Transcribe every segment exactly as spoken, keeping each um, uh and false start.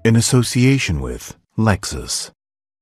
in association with Lexus.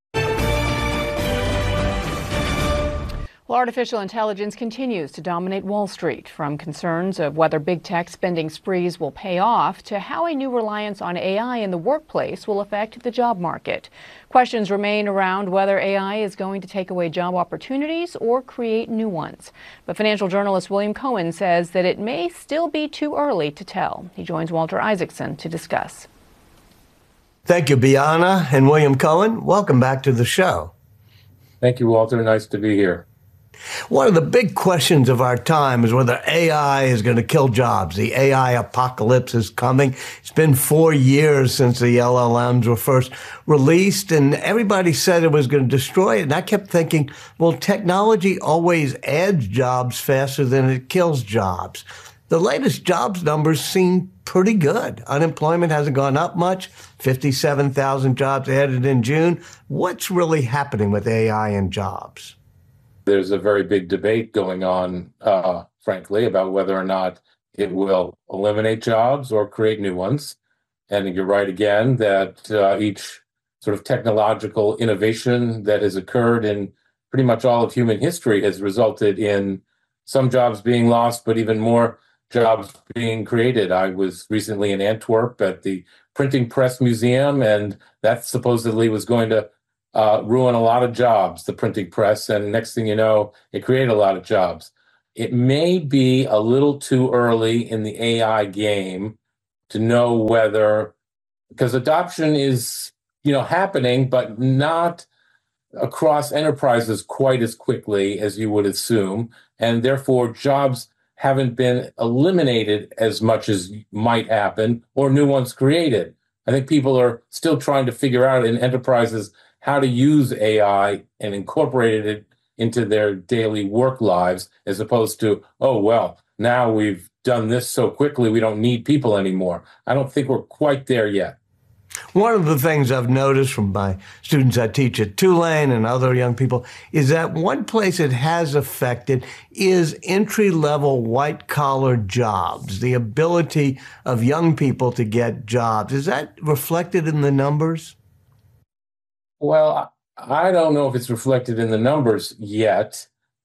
Well, artificial intelligence continues to dominate Wall Street, from concerns of whether big tech spending sprees will pay off to how a new reliance on A I in the workplace will affect the job market. Questions remain around whether A I is going to take away job opportunities or create new ones. But financial journalist William Cohen says that it may still be too early to tell. He joins Walter Isaacson to discuss. Thank you, Bianna and William Cohen. Welcome back to the show. Thank you, Walter. Nice to be here. One of the big questions of our time is whether A I is going to kill jobs. The A I apocalypse is coming. It's been four years since the L L Ms were first released, and everybody said it was going to destroy it. And I kept thinking, well, technology always adds jobs faster than it kills jobs. The latest jobs numbers seem pretty good. Unemployment hasn't gone up much. fifty-seven thousand jobs added in June. What's really happening with A I and jobs? There's a very big debate going on, uh, frankly, about whether or not it will eliminate jobs or create new ones. And you're right again that uh, each sort of technological innovation that has occurred in pretty much all of human history has resulted in some jobs being lost, but even more jobs being created. I was recently in Antwerp at the Printing Press Museum, and that supposedly was going to Uh, ruin a lot of jobs, the printing press, and next thing you know, it created a lot of jobs. It may be a little too early in the A I game to know whether, because adoption is, you know, happening, but not across enterprises quite as quickly as you would assume, and therefore jobs haven't been eliminated as much as might happen, or new ones created. I think people are still trying to figure out in enterprises how to use A I and incorporate it into their daily work lives, as opposed to, oh, well, now we've done this so quickly, we don't need people anymore. I don't think we're quite there yet. One of the things I've noticed from my students I teach at Tulane and other young people is that one place it has affected is entry-level white-collar jobs, the ability of young people to get jobs. Is that reflected in the numbers? Well, I don't know if it's reflected in the numbers yet.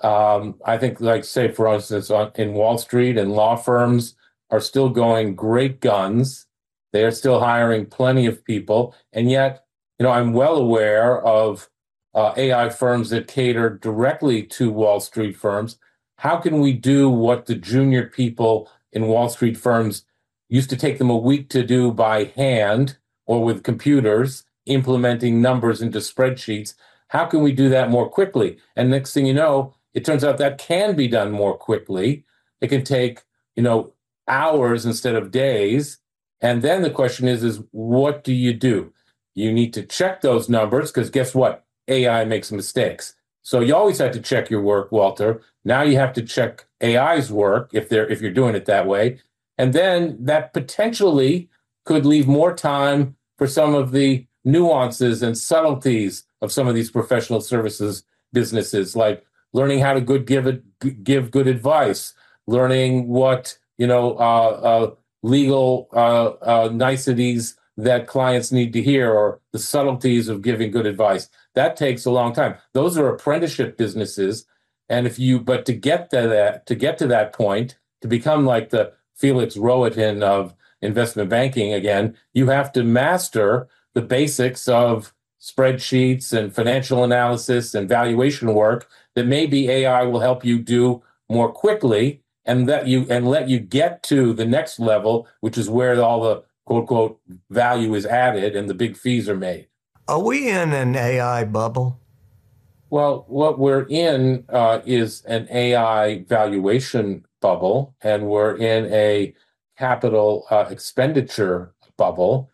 Um, I think, like, say, for instance, on, in Wall Street and law firms are still going great guns. They are still hiring plenty of people. And yet, you know, I'm well aware of uh, A I firms that cater directly to Wall Street firms. How can we do what the junior people in Wall Street firms used to take them a week to do by hand or with computers, implementing numbers into spreadsheets? How can we do that more quickly? And next thing you know, it turns out that can be done more quickly. It can take, you know, hours instead of days. And then the question is, is what do you do? You need to check those numbers, because guess what? A I makes mistakes. So you always have to check your work, Walter. Now you have to check A I's work if they're if you're doing it that way. And then that potentially could leave more time for some of the nuances and subtleties of some of these professional services businesses, like learning how to good give it, give good advice, learning what, you know, uh, uh, legal uh, uh, niceties that clients need to hear, or the subtleties of giving good advice. That takes a long time. Those are apprenticeship businesses. And if you, but to get to that, to get to that point, to become like the Felix Rohatyn of investment banking again, you have to master the basics of spreadsheets and financial analysis and valuation work that maybe A I will help you do more quickly, and that you and let you get to the next level, which is where all the quote unquote value is added and the big fees are made. Are we in an A I bubble? Well, what we're in uh, is an A I valuation bubble, and we're in a capital uh, expenditure bubble.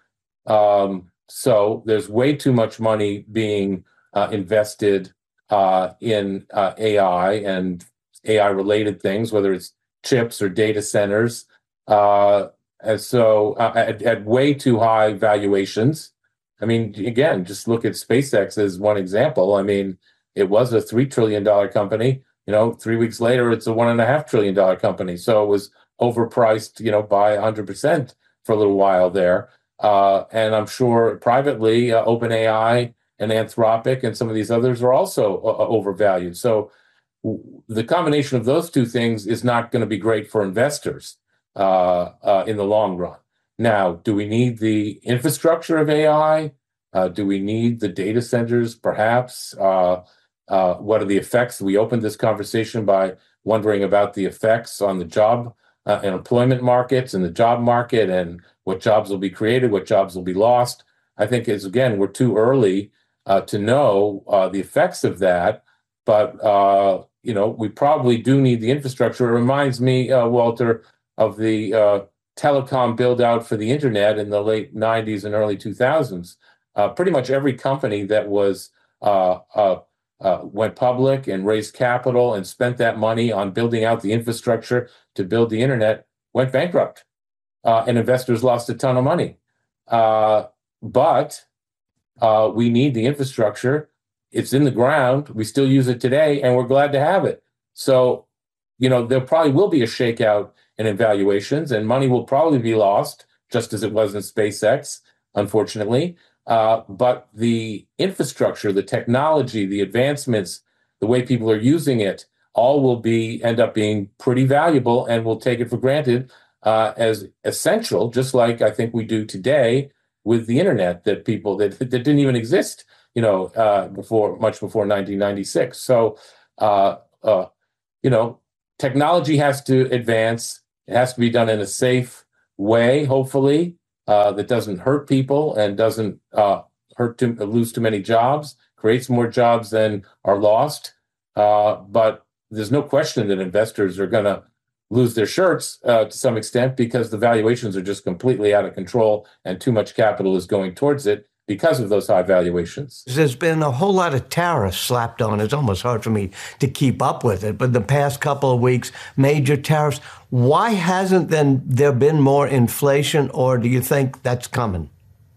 Um, So there's way too much money being uh, invested uh, in uh, A I and A I-related things, whether it's chips or data centers. Uh, and so uh, at, at way too high valuations. I mean, again, just look at SpaceX as one example. I mean, it was a three trillion dollars company. You know, three weeks later, it's a one and a half trillion dollar company. So it was overpriced, you know, by one hundred percent for a little while there. Uh, and I'm sure privately, uh, OpenAI and Anthropic and some of these others are also uh, overvalued. So w- the combination of those two things is not going to be great for investors uh, uh, in the long run. Now, do we need the infrastructure of A I? Uh, do we need the data centers? Perhaps. Uh, uh, what are the effects? We opened this conversation by wondering about the effects on the job uh, and employment markets and the job market, and what jobs will be created, what jobs will be lost. I think is again we're too early uh, to know uh, the effects of that, but uh, you know we probably do need the infrastructure. It reminds me, uh, Walter, of the uh, telecom build out for the internet in the late nineties and early two thousands. Uh, pretty much every company that was uh, uh, uh, went public and raised capital and spent that money on building out the infrastructure to build the internet went bankrupt, uh, and investors lost a ton of money. Uh, but uh, we need the infrastructure. It's in the ground. We still use it today, and we're glad to have it. So, you know, there probably will be a shakeout in evaluations, and money will probably be lost, just as it was in SpaceX, unfortunately. Uh, but the infrastructure, the technology, the advancements, the way people are using it, all will be end up being pretty valuable, and we'll take it for granted uh, as essential, just like I think we do today with the internet that people that, that didn't even exist, you know, uh, before much before nineteen ninety-six. So, uh, uh, you know, technology has to advance. It has to be done in a safe way, hopefully, uh, that doesn't hurt people and doesn't uh, hurt to lose too many jobs, creates more jobs than are lost. Uh, but there's no question that investors are going to lose their shirts uh, to some extent because the valuations are just completely out of control and too much capital is going towards it because of those high valuations. There's been a whole lot of tariffs slapped on. It's almost hard for me to keep up with it. But the past couple of weeks, major tariffs. Why hasn't then there been more inflation, or do you think that's coming?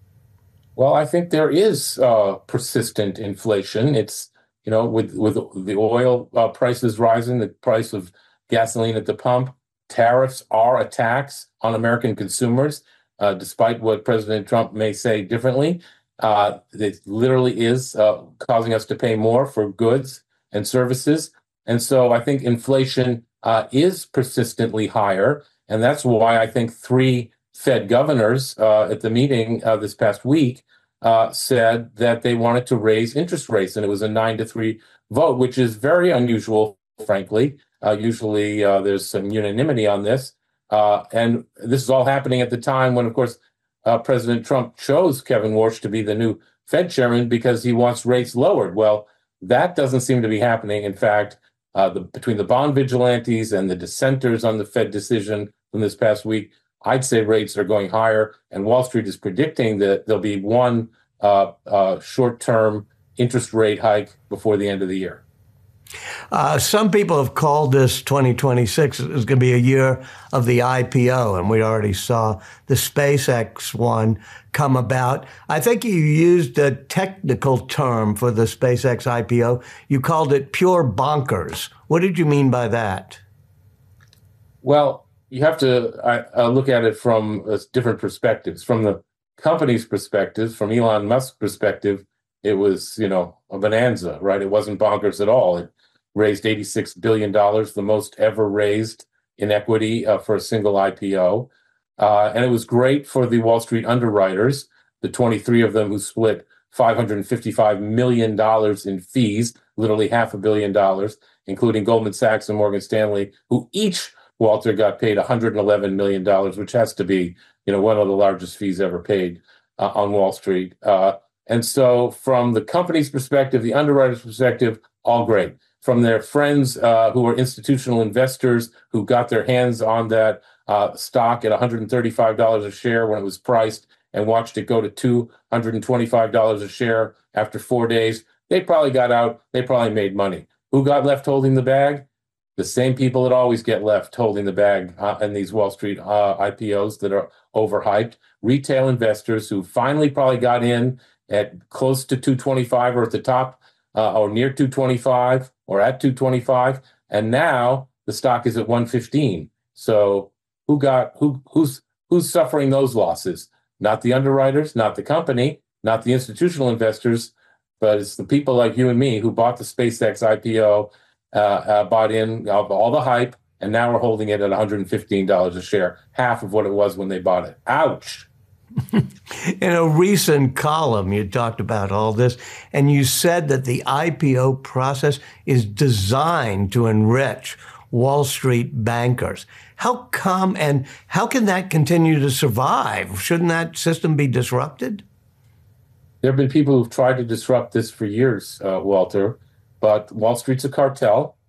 Well, I think there is uh, persistent inflation. It's, you know, with, with the oil uh, prices rising, the price of gasoline at the pump, tariffs are a tax on American consumers, uh, despite what President Trump may say differently. Uh, it literally is uh, causing us to pay more for goods and services. And so I think inflation uh, is persistently higher. And that's why I think three Fed governors uh, at the meeting uh, this past week uh, said that they wanted to raise interest rates. And it was a nine to three vote, which is very unusual, frankly. Uh, usually uh, there's some unanimity on this. Uh, and this is all happening at the time when, of course, Uh, President Trump chose Kevin Warsh to be the new Fed chairman because he wants rates lowered. Well, that doesn't seem to be happening. In fact, uh, the, between the bond vigilantes and the dissenters on the Fed decision from this past week, I'd say rates are going higher. And Wall Street is predicting that there'll be one uh, uh, short-term interest rate hike before the end of the year. Uh, some people have called this twenty twenty-six is going to be a year of the I P O, and we already saw the SpaceX one come about. I think you used a technical term for the SpaceX I P O. You called it pure bonkers. What did you mean by that? Well, you have to uh, look at it from uh, different perspectives. From the company's perspective, from Elon Musk's perspective, it was, you know, a bonanza, right? It wasn't bonkers at all. It raised eighty-six billion dollars, the most ever raised in equity uh, for a single I P O. Uh, and it was great for the Wall Street underwriters, the twenty-three of them who split five hundred fifty-five million dollars in fees, literally half a billion dollars, including Goldman Sachs and Morgan Stanley, who each, Walter, got paid one hundred eleven million dollars, which has to be, you know, one of the largest fees ever paid uh, on Wall Street. Uh, and so from the company's perspective, the underwriter's perspective, all great. From their friends uh, who are institutional investors who got their hands on that uh, stock at one hundred thirty-five dollars a share when it was priced and watched it go to two hundred twenty-five dollars a share after four days, they probably got out, they probably made money. Who got left holding the bag? The same people that always get left holding the bag uh, in these Wall Street uh, I P Os that are overhyped. Retail investors who finally probably got in at close to two twenty-five or at the top uh, or near two twenty-five or at two twenty-five, and now the stock is at one fifteen. So who got who who's who's suffering those losses? not the underwriters, not the company, not the institutional investors, but it's the people like you and me who bought the SpaceX I P O, uh, uh, bought in uh, all the hype, and now we're holding it at one hundred fifteen dollars a share, half of what it was when they bought it. Ouch. In a recent column, you talked about all this, and you said that the I P O process is designed to enrich Wall Street bankers. How come, and how can that continue to survive? Shouldn't that system be disrupted? There have been people who've tried to disrupt this for years, uh, Walter, but Wall Street's a cartel,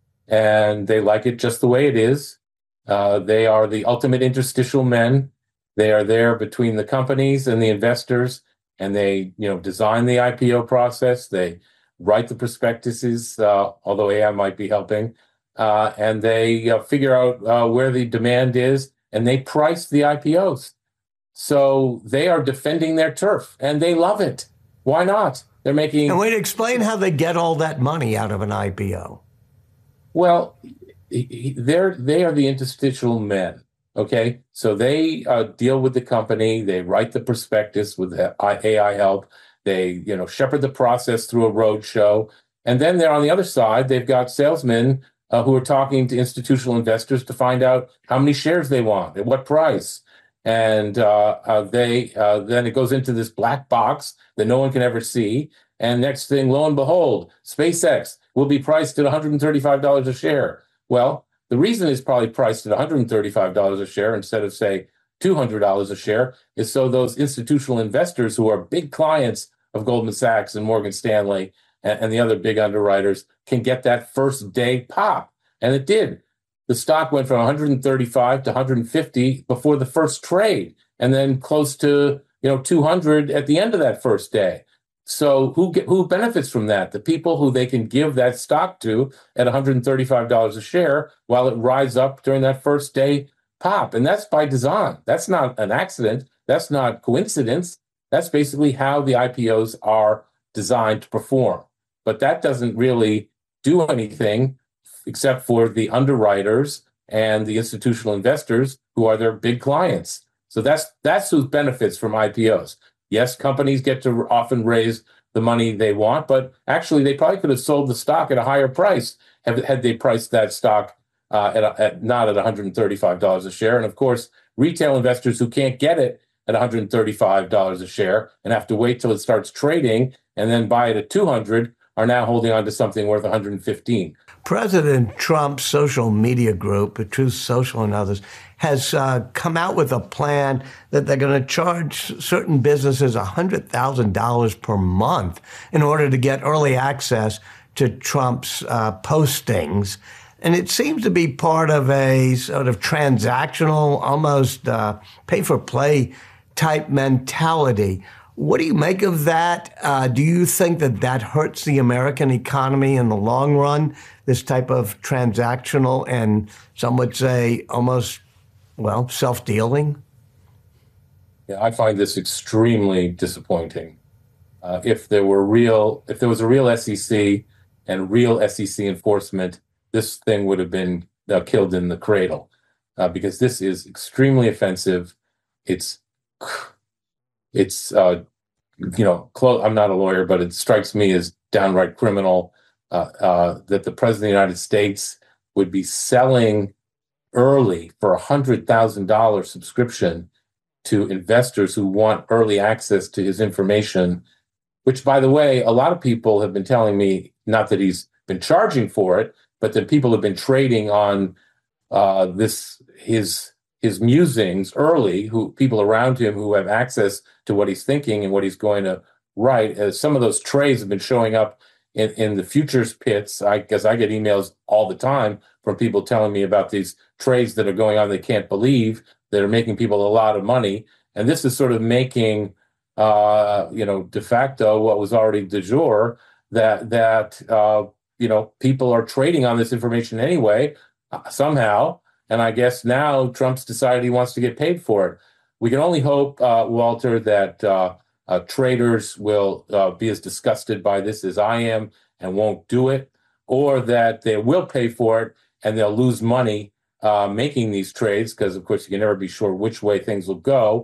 and they like it just the way it is. Uh, they are the ultimate interstitial men. They are there between the companies and the investors, and they, you know, design the I P O process. They write the prospectuses, uh, although A I might be helping, uh, and they uh, figure out uh, where the demand is, and they price the I P Os. So they are defending their turf, and they love it. Why not? They're making. And wait, explain how they get all that money out of an I P O. Well, they're they are the interstitial men. Okay, so they uh, deal with the company. They write the prospectus with A I help. They, you know, shepherd the process through a road show, and then they're on the other side. They've got salesmen uh, who are talking to institutional investors to find out how many shares they want at what price, and uh, uh, they uh, then it goes into this black box that no one can ever see. And next thing, lo and behold, SpaceX will be priced at one hundred thirty-five dollars a share. Well, the reason it's probably priced at one hundred thirty-five dollars a share instead of, say, two hundred dollars a share is so those institutional investors who are big clients of Goldman Sachs and Morgan Stanley and, and the other big underwriters can get that first day pop. And it did. The stock went from one hundred thirty-five to one hundred fifty before the first trade, and then close to, you know, two hundred at the end of that first day. So who get, who benefits from that? The people who they can give that stock to at one hundred thirty-five dollars a share while it rides up during that first day pop. And that's by design. That's not an accident. That's not coincidence. That's basically how the I P Os are designed to perform. But that doesn't really do anything except for the underwriters and the institutional investors who are their big clients. So that's that's who benefits from I P Os. Yes, companies get to often raise the money they want, but actually they probably could have sold the stock at a higher price had, had they priced that stock uh, at, a, at not at one hundred thirty-five dollars a share. And of course, retail investors who can't get it at one hundred thirty-five dollars a share and have to wait till it starts trading and then buy it at two hundred dollars are now holding on to something worth one hundred fifteen dollars. President Trump's social media group, Truth Social and others, has uh, come out with a plan that they're going to charge certain businesses one hundred thousand dollars per month in order to get early access to Trump's uh, postings. And it seems to be part of a sort of transactional, almost uh, pay-for-play type mentality. What do you make of that? Uh, do you think that that hurts the American economy in the long run, this type of transactional and some would say almost, well, self-dealing? Yeah, I find this extremely disappointing. Uh, if there were real, if there was a real S E C and real S E C enforcement, this thing would have been uh, killed in the cradle uh, because this is extremely offensive. It's It's, uh, you know, clo- I'm not a lawyer, but it strikes me as downright criminal uh, uh, that the president of the United States would be selling early for a one hundred thousand dollars subscription to investors who want early access to his information, which, by the way, a lot of people have been telling me, not that he's been charging for it, but that people have been trading on uh, this, his his musings early, who people around him who have access to what he's thinking and what he's going to write. As some of those trades have been showing up in, in the futures pits. I guess I get emails all the time from people telling me about these trades that are going on they can't believe, that are making people a lot of money. And this is sort of making, uh, you know, de facto what was already de jure, that, that uh, you know, people are trading on this information anyway, uh, somehow. And I guess now Trump's decided he wants to get paid for it. We can only hope, uh, Walter, that uh, uh, traders will uh, be as disgusted by this as I am and won't do it, or that they will pay for it and they'll lose money uh, making these trades because, of course, you can never be sure which way things will go.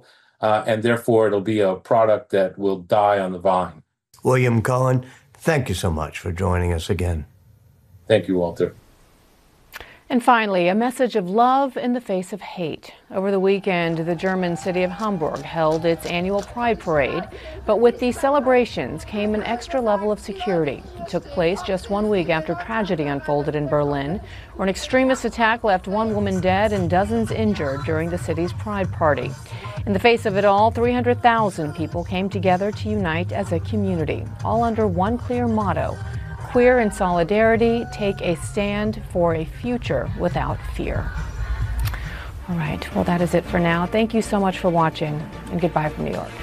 uh, and therefore it'll be a product that will die on the vine. William Cohen, thank you so much for joining us again. Thank you, Walter. And finally, a message of love in the face of hate. Over the weekend, the German city of Hamburg held its annual Pride Parade, but with these celebrations came an extra level of security. It took place just one week after tragedy unfolded in Berlin, where an extremist attack left one woman dead and dozens injured during the city's Pride Party. In the face of it all, three hundred thousand people came together to unite as a community, all under one clear motto: Queer in solidarity, take a stand for a future without fear. All right, well, that is it for now. Thank you so much for watching, and goodbye from New York.